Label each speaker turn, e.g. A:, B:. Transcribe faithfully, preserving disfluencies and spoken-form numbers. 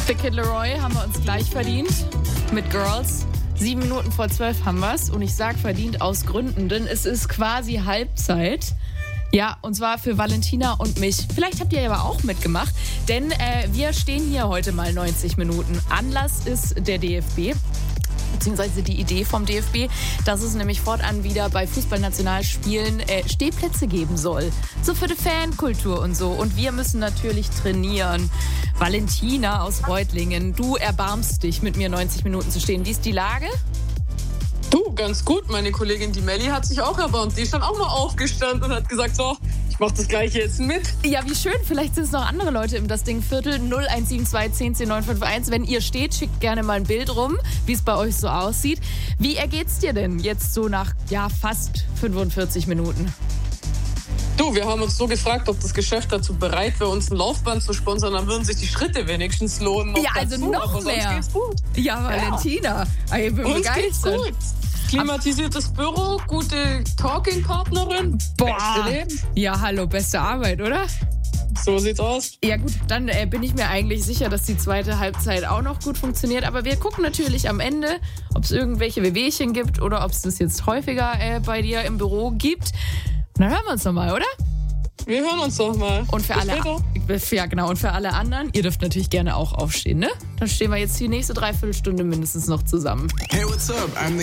A: The Kid Laroi haben wir uns gleich verdient mit Girls. Sieben Minuten vor zwölf haben wir's. Und ich sag verdient aus Gründen, denn es ist quasi Halbzeit. Ja, und zwar für Valentina und mich. Vielleicht habt ihr ja aber auch mitgemacht, denn äh, wir stehen hier heute mal neunzig Minuten. Anlass ist der D F B. Beziehungsweise die Idee vom D F B, dass es nämlich fortan wieder bei Fußballnationalspielen äh, Stehplätze geben soll. So für die Fankultur und so. Und wir müssen natürlich trainieren. Valentina aus Reutlingen, du erbarmst dich, mit mir neunzig Minuten zu stehen. Wie ist die Lage?
B: Du, ganz gut. Meine Kollegin, die Melli, hat sich auch erbarmt. Die ist dann auch mal aufgestanden und hat gesagt, so, ich mach das Gleiche jetzt mit.
A: Ja, wie schön. Vielleicht sind es noch andere Leute im Das Ding Viertel. null eins sieben zwei zehn zehn neun fünf eins. Wenn ihr steht, schickt gerne mal ein Bild rum, wie es bei euch so aussieht. Wie ergeht's dir denn jetzt so nach ja, fast fünfundvierzig Minuten?
B: Du, wir haben uns so gefragt, ob das Geschäft dazu bereit wäre, uns ein Laufband zu sponsern. Dann würden sich die Schritte wenigstens lohnen.
A: Ja, also dazu. noch
B: Aber
A: mehr.
B: Sonst geht's gut.
A: Ja, Valentina. Ja. Ich bin
B: uns
A: begeistert.
B: geht's gut. Klimatisiertes Büro, gute Talking-Partnerin.
A: Boah.
B: Beste Leben.
A: Ja, hallo, beste Arbeit, oder?
B: So sieht's aus.
A: Ja gut, dann äh, bin ich mir eigentlich sicher, dass die zweite Halbzeit auch noch gut funktioniert. Aber wir gucken natürlich am Ende, ob es irgendwelche Wehwehchen gibt oder ob es das jetzt häufiger äh, bei dir im Büro gibt. Und dann hören wir uns nochmal, oder?
B: Wir hören uns doch mal.
A: Und für
B: Bis
A: alle, ja, genau, und für alle anderen, ihr dürft natürlich gerne auch aufstehen, ne? Dann stehen wir jetzt die nächste Dreiviertelstunde mindestens noch zusammen.
C: Hey, what's up? I'm the